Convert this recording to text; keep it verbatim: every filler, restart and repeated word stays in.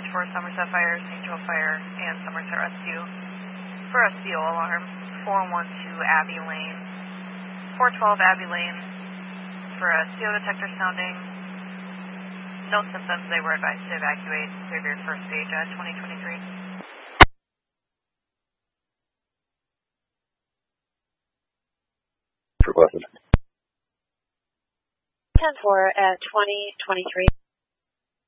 for Somerset Fire, Saint Joe Fire, and Somerset Rescue for a C O alarm, four one two Abbey Lane, four twelve Abbey Lane for a C O detector sounding. No symptoms, they were advised to evacuate. Severe first stage at twenty twenty-three. Requested. ten four at twenty twenty-three.